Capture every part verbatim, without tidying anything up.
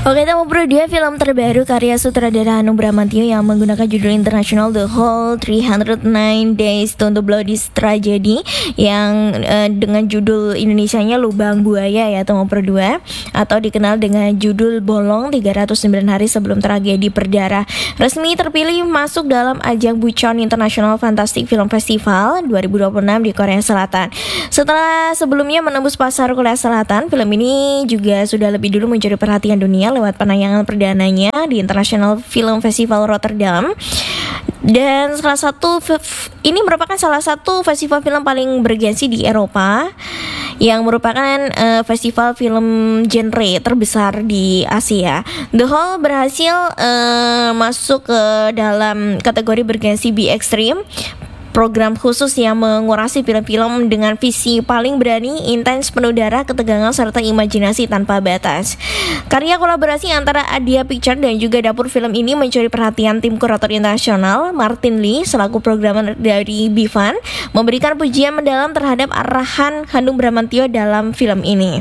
Oke, kita mau dua film terbaru karya sutradara Hanung Bramantyo yang menggunakan judul internasional The Whole three hundred nine Days to the Bloody Tragedy, yang uh, dengan judul Indonesianya Lubang Buaya ya, atau Nomor dua, atau dikenal dengan judul Bolong tiga ratus sembilan Hari Sebelum Tragedi Berdarah. Resmi terpilih masuk dalam ajang Bucheon International Fantastic Film Festival dua ribu dua puluh enam di Korea Selatan. Setelah sebelumnya menembus pasar Korea Selatan, film ini juga sudah lebih dulu mencuri perhatian dunia lewat penayangan perdananya di International Film Festival Rotterdam. Dan salah satu ini merupakan salah satu festival film paling bergengsi di Eropa, yang merupakan uh, festival film genre terbesar di Asia. The Whole berhasil uh, masuk ke dalam kategori bergengsi B Extreme, program khusus yang mengurasi film-film dengan visi paling berani, intens, penuh darah, ketegangan, serta imajinasi tanpa batas. Karya kolaborasi antara Adia Pictures dan juga dapur film ini mencuri perhatian tim kurator internasional. Martin Lee selaku programmer dari Bifan memberikan pujian mendalam terhadap arahan Hanung Bramantyo dalam film ini.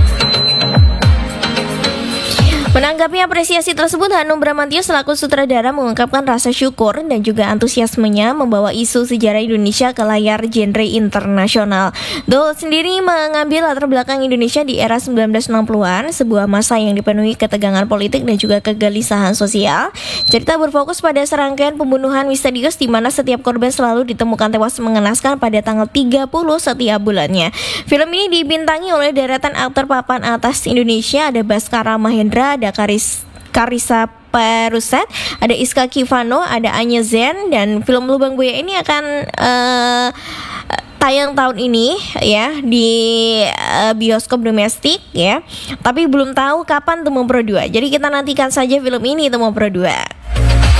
Menanggapi apresiasi tersebut, Hanung Bramantyo selaku sutradara mengungkapkan rasa syukur dan juga antusiasmenya membawa isu sejarah Indonesia ke layar genre internasional. The Whole sendiri mengambil latar belakang Indonesia di era sembilan belas enam puluhan, sebuah masa yang dipenuhi ketegangan politik dan juga kegelisahan sosial. Cerita berfokus pada serangkaian pembunuhan misterius di mana setiap korban selalu ditemukan tewas mengenaskan pada tanggal tiga puluh setiap bulannya. Film ini dibintangi oleh deretan aktor papan atas Indonesia, ada Baskara Mahendra, ada Karis, Karissa Peruset, ada Iska Kivano, ada Anya Zen. Dan film Lubang Buaya ini akan uh, tayang tahun ini ya di uh, bioskop domestik ya. Tapi belum tahu kapan Temu Pro dua. Jadi kita nantikan saja film ini Temu Pro dua.